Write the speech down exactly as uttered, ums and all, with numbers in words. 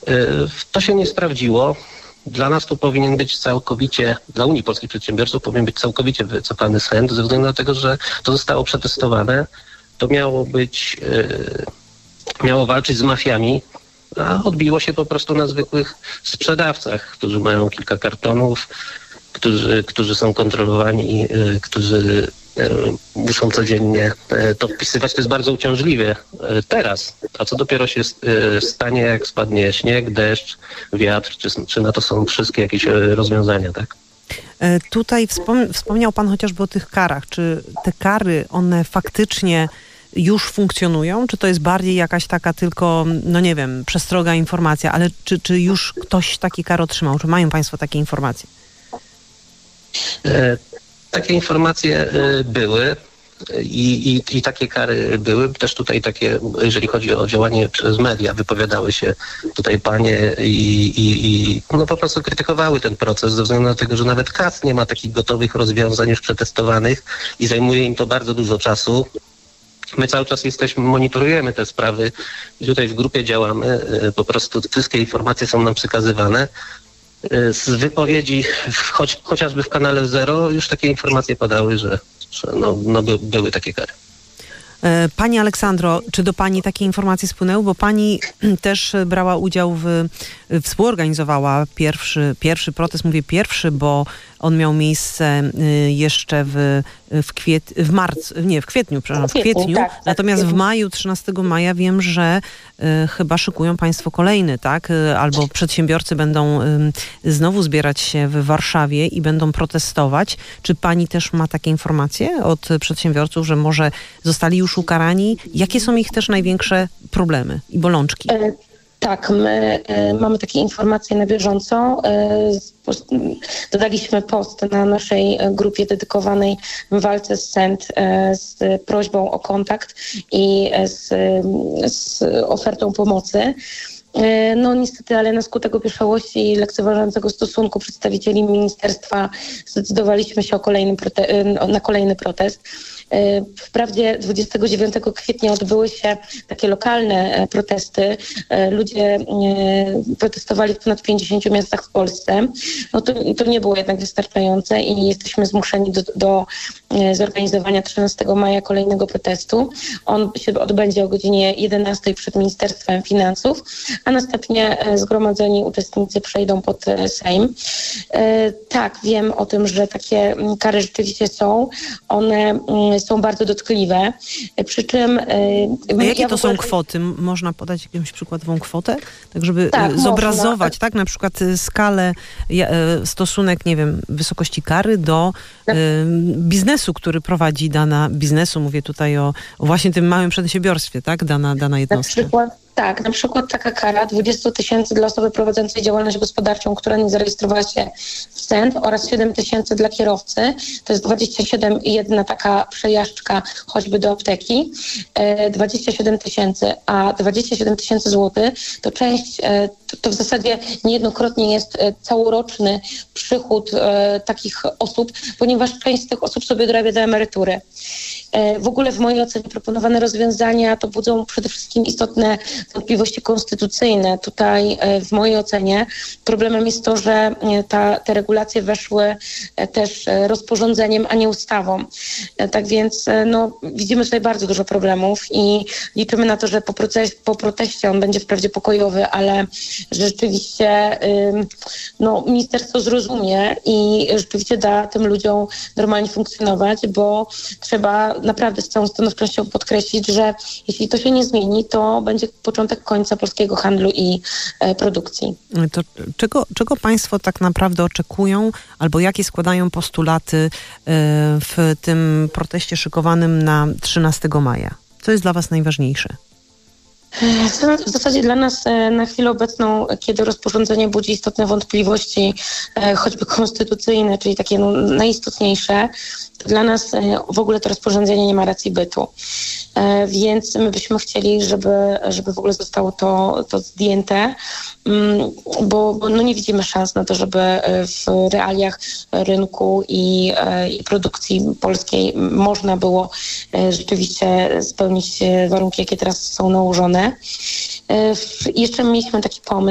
To się nie sprawdziło. Dla nas to powinien być całkowicie, dla Unii Polskich Przedsiębiorców powinien być całkowicie wycofany cent, ze względu na to, że to zostało przetestowane. To miało być, miało walczyć z mafiami, a odbiło się po prostu na zwykłych sprzedawcach, którzy mają kilka kartonów, którzy, którzy są kontrolowani, którzy muszą codziennie to wpisywać. To jest bardzo uciążliwe teraz. A co dopiero się stanie, jak spadnie śnieg, deszcz, wiatr, czy, czy na to są wszystkie jakieś rozwiązania, tak? Tutaj wspom- wspomniał pan chociażby o tych karach. Czy te kary, one faktycznie już funkcjonują? Czy to jest bardziej jakaś taka tylko, no nie wiem, przestroga, informacja, ale czy, czy już ktoś takie kary otrzymał? Czy mają państwo takie informacje? E, takie informacje e, były i, i, i takie kary były. Też tutaj takie, jeżeli chodzi o działanie przez media, wypowiadały się tutaj panie i, i, i no po prostu krytykowały ten proces ze względu na to, że nawet K A S nie ma takich gotowych rozwiązań już przetestowanych i zajmuje im to bardzo dużo czasu. My cały czas jesteśmy, monitorujemy te sprawy i tutaj w grupie działamy. Po prostu wszystkie informacje są nam przekazywane. Z wypowiedzi, choć, chociażby w kanale Zero, już takie informacje padały, że, że no, no by, były takie kary. Pani Aleksandro, czy do pani takie informacje spłynęły? Bo pani też brała udział w, współorganizowała pierwszy, pierwszy protest, mówię pierwszy, bo on miał miejsce jeszcze w, w, kwiet, w marcu, nie, w kwietniu, przepraszam, w kwietniu. Tak, tak, Natomiast w maju, trzynastego maja wiem, że y, chyba szykują państwo kolejny, tak? Albo przedsiębiorcy będą y, znowu zbierać się w Warszawie i będą protestować. Czy pani też ma takie informacje od przedsiębiorców, że może zostali już ukarani? Jakie są ich też największe problemy i bolączki? E- Tak, my y, mamy takie informacje na bieżąco. Y, dodaliśmy post na naszej grupie dedykowanej walce z cent y, z prośbą o kontakt i z, z ofertą pomocy. No niestety, ale na skutek opieszałości i lekceważącego stosunku przedstawicieli ministerstwa zdecydowaliśmy się o kolejny prote- na kolejny protest. Wprawdzie dwudziestego dziewiątego kwietnia odbyły się takie lokalne protesty. Ludzie protestowali w ponad pięćdziesięciu miastach w Polsce. No to, to nie było jednak wystarczające i jesteśmy zmuszeni do, do zorganizowania trzynastego maja kolejnego protestu. On się odbędzie o godzinie jedenastej przed Ministerstwem Finansów, a następnie zgromadzeni uczestnicy przejdą pod Sejm. Tak, wiem o tym, że takie kary rzeczywiście są. One są bardzo dotkliwe, przy czym... A jakie ja to ogóle... są kwoty? Można podać jakąś przykładową kwotę? Tak, żeby tak, zobrazować, można. Tak, na przykład skalę, stosunek, nie wiem, wysokości kary do tak. biznesu, który prowadzi dana biznesu, mówię tutaj o, o właśnie tym małym przedsiębiorstwie, tak, dana, dana jednostka. Na przykład, tak, na przykład taka kara dwadzieścia tysięcy dla osoby prowadzącej działalność gospodarczą, która nie zarejestrowała się w cent oraz siedem tysięcy dla kierowcy. To jest dwadzieścia siedem i jedna taka przejażdżka choćby do apteki. E, dwadzieścia siedem tysięcy, a dwadzieścia siedem tysięcy złotych to część, e, to, to w zasadzie niejednokrotnie jest e, całoroczny przychód e, takich osób, ponieważ część z tych osób sobie dorabia do emerytury. W ogóle w mojej ocenie proponowane rozwiązania to budzą przede wszystkim istotne wątpliwości konstytucyjne. Tutaj w mojej ocenie problemem jest to, że ta, te regulacje weszły też rozporządzeniem, a nie ustawą. Tak więc no, widzimy tutaj bardzo dużo problemów i liczymy na to, że po, proces, po proteście on będzie wprawdzie pokojowy, ale że rzeczywiście no, ministerstwo zrozumie i rzeczywiście da tym ludziom normalnie funkcjonować, bo trzeba naprawdę z całą stanowczością podkreślić, że jeśli to się nie zmieni, to będzie początek końca polskiego handlu i e, produkcji. To czego, czego państwo tak naprawdę oczekują, albo jakie składają postulaty e, w tym proteście szykowanym na trzynastego maja? Co jest dla was najważniejsze? W zasadzie dla nas na chwilę obecną, kiedy rozporządzenie budzi istotne wątpliwości, choćby konstytucyjne, czyli takie no, najistotniejsze, to dla nas w ogóle to rozporządzenie nie ma racji bytu. Więc my byśmy chcieli, żeby, żeby w ogóle zostało to, to zdjęte, bo, bo no nie widzimy szans na to, żeby w realiach rynku i, i produkcji polskiej można było rzeczywiście spełnić warunki, jakie teraz są nałożone. Jeszcze mieliśmy taki pomysł,